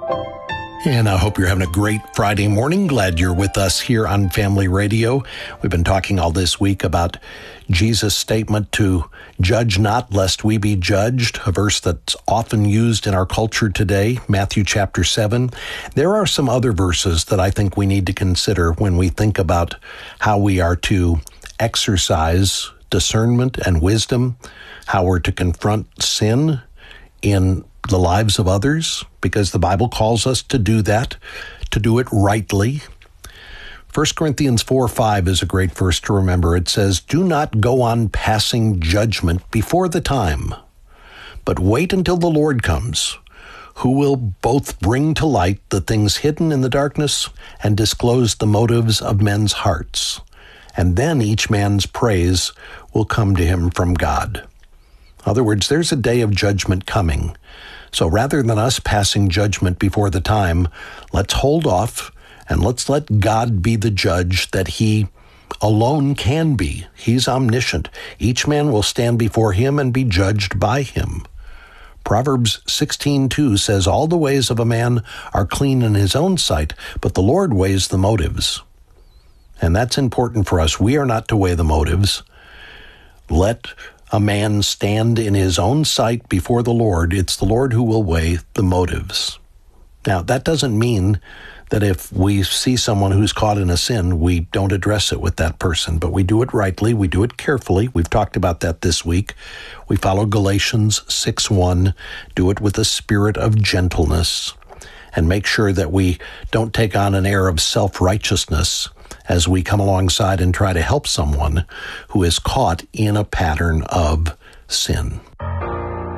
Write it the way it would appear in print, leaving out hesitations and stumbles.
And I hope you're having a great Friday morning. Glad you're with us here on Family Radio. We've been talking all this week about Jesus' statement to judge not lest we be judged, a verse that's often used in our culture today, Matthew chapter 7. There are some other verses that I think we need to consider when we think about how we are to exercise discernment and wisdom, how we're to confront sin in the lives of others, because the Bible calls us to do that, to do it rightly. 1 Corinthians 4:5 is a great verse to remember. It says, "Do not go on passing judgment before the time, but wait until the Lord comes, who will both bring to light the things hidden in the darkness and disclose the motives of men's hearts. And then each man's praise will come to him from God." In other words, there's a day of judgment coming. So rather than us passing judgment before the time, let's hold off and let's let God be the judge that he alone can be. He's omniscient. Each man will stand before him and be judged by him. Proverbs 16:2 says, "All the ways of a man are clean in his own sight, but the Lord weighs the motives." And that's important for us. We are not to weigh the motives. Let a man stand in his own sight before the Lord. It's the Lord who will weigh the motives. Now, that doesn't mean that if we see someone who's caught in a sin, we don't address it with that person, but we do it rightly, we do it carefully. We've talked about that this week. We follow Galatians 6:1, do it with a spirit of gentleness, and make sure that we don't take on an air of self-righteousness as we come alongside and try to help someone who is caught in a pattern of sin.